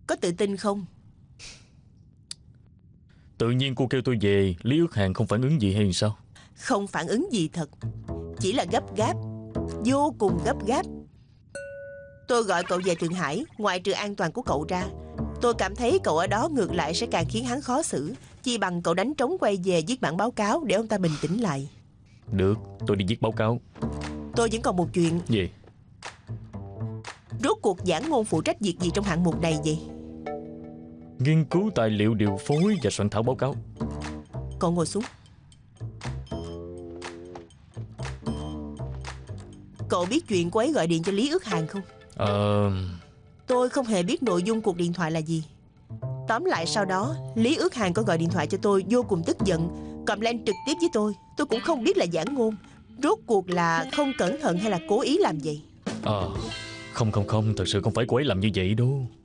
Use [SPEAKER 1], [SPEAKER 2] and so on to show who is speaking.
[SPEAKER 1] Có tự tin không?
[SPEAKER 2] Tự nhiên cô kêu tôi về, Lý Ước Hàn không phản ứng gì hay sao?
[SPEAKER 1] Không phản ứng gì thật, chỉ là gấp gáp, vô cùng gấp gáp. Tôi gọi cậu về Thượng Hải, ngoại trừ an toàn của cậu ra, tôi cảm thấy cậu ở đó ngược lại sẽ càng khiến hắn khó xử. Chi bằng cậu đánh trống quay về viết bản báo cáo để ông ta bình tĩnh lại.
[SPEAKER 2] Được, tôi đi viết báo cáo.
[SPEAKER 1] Tôi vẫn còn một chuyện.
[SPEAKER 2] Gì?
[SPEAKER 1] Rốt cuộc Giảng Ngôn phụ trách việc gì trong hạng mục này vậy?
[SPEAKER 2] Nghiên cứu tài liệu điều phối và soạn thảo báo cáo.
[SPEAKER 1] Cậu ngồi xuống. Cậu biết chuyện cô ấy gọi điện cho Lý Ước Hàn không? Tôi không hề biết nội dung cuộc điện thoại là gì. Tóm lại sau đó Lý Ước Hàn có gọi điện thoại cho tôi, vô cùng tức giận, cầm lên trực tiếp với tôi. Tôi cũng không biết là Giảng Ngôn rốt cuộc là không cẩn thận hay là cố ý làm vậy.
[SPEAKER 2] Không, thật sự không phải cô ấy làm như vậy đâu.